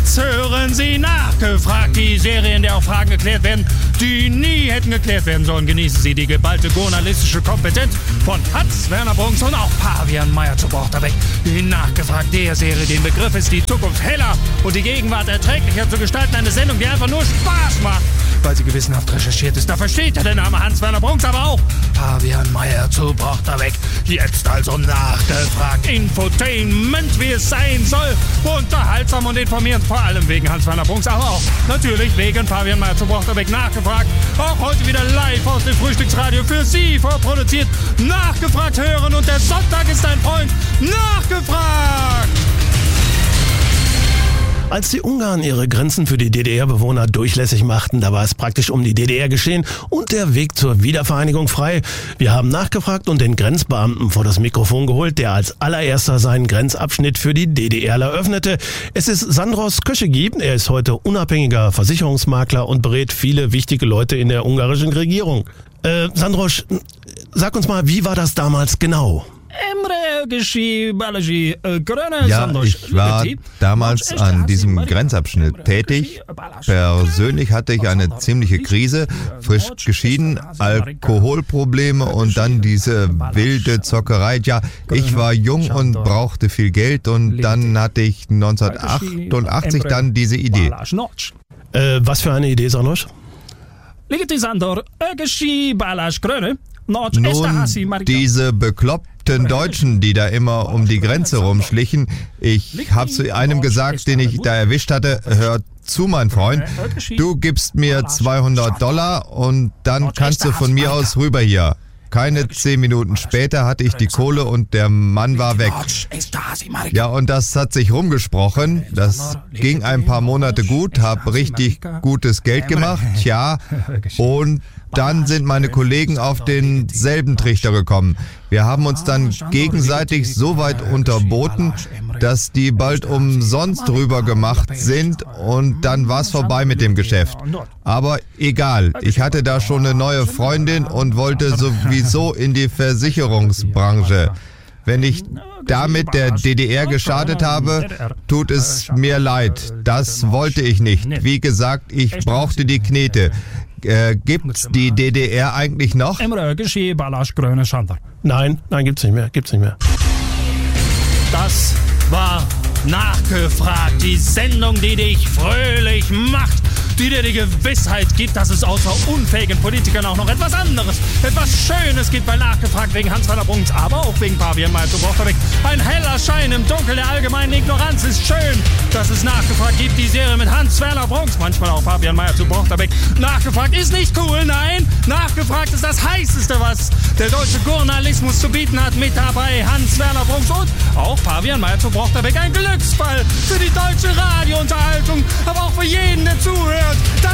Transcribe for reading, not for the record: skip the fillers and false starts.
Jetzt hören Sie nachgefragt, die Serie, in der auch Fragen geklärt werden, die nie hätten geklärt werden sollen. Genießen Sie die geballte journalistische Kompetenz von Hans-Werner Brunks und auch Pavian Meyer zu Borchterbeck. Die nachgefragt der Serie, den Begriff ist, die Zukunft heller und die Gegenwart erträglicher zu gestalten. Eine Sendung, die einfach nur Spaß macht, weil sie gewissenhaft recherchiert ist. Da versteht ja der Name Hans-Werner Brunks, aber auch Pavian Meyer zu Borchterbeck. Jetzt also nachgefragt. Infotainment, wie es sein soll. Unterhaltsam und informierend, vor allem wegen Hans-Werner Brunks, aber auch natürlich wegen Pavian Meyer zu Borchterbeck. Nachgefragt. Auch heute wieder live aus dem Frühstücksradio für Sie vorproduziert. Nachgefragt hören und der Sonntag ist ein Freund. Nachgefragt! Als die Ungarn ihre Grenzen für die DDR-Bewohner durchlässig machten, da war es praktisch um die DDR geschehen und der Weg zur Wiedervereinigung frei. Wir haben nachgefragt und den Grenzbeamten vor das Mikrofon geholt, der als allererster seinen Grenzabschnitt für die DDR eröffnete. Es ist Sandros Köschegi. Er ist heute unabhängiger Versicherungsmakler und berät viele wichtige Leute in der ungarischen Regierung. Sandros, sag uns mal, wie war das damals genau? Ja, ich war damals an diesem Grenzabschnitt tätig. Persönlich hatte ich eine ziemliche Krise, frisch geschieden, Alkoholprobleme und dann diese wilde Zockerei. Ja, ich war jung und brauchte viel Geld und dann hatte ich 1988 dann diese Idee. Was für eine Idee, Sandros? Nun, diese bekloppten Deutschen, die da immer um die Grenze rumschlichen. Ich habe zu einem gesagt, den ich da erwischt hatte, hör zu, mein Freund, du gibst mir $200 und dann kannst du von mir aus rüber hier. Keine 10 Minuten später hatte ich die Kohle und der Mann war weg. Ja, und das hat sich rumgesprochen. Das ging ein paar Monate gut, habe richtig gutes Geld gemacht. Tja, und dann sind meine Kollegen auf denselben Trichter gekommen. Wir haben uns dann gegenseitig so weit unterboten, dass die bald umsonst rüber gemacht sind und dann war's vorbei mit dem Geschäft. Aber egal, ich hatte da schon eine neue Freundin und wollte sowieso in die Versicherungsbranche. Wenn ich damit der DDR geschadet habe, tut es mir leid. Das wollte ich nicht. Wie gesagt, ich brauchte die Knete. Gibt's die DDR eigentlich noch? Nein, gibt's nicht mehr. Das war nachgefragt. Die Sendung, die dich fröhlich macht. Die dir die Gewissheit gibt, dass es außer unfähigen Politikern auch noch etwas anderes, etwas Schönes gibt, weil nachgefragt wegen Hans-Werner Brunks, aber auch wegen Pavian Meyer zu Borchterbeck. Ein heller Schein im Dunkel der allgemeinen Ignoranz ist schön, dass es nachgefragt gibt, die Serie mit Hans-Werner Brunks, manchmal auch Pavian Meyer zu Borchterbeck. Nachgefragt ist nicht cool, nein, nachgefragt ist das Heißeste, was der deutsche Journalismus zu bieten hat, mit dabei Hans-Werner Brunks und auch Pavian Meyer zu Borchterbeck. Ein Glücksfall für die deutsche Radiounterhaltung, aber auch für jeden, der zuhört.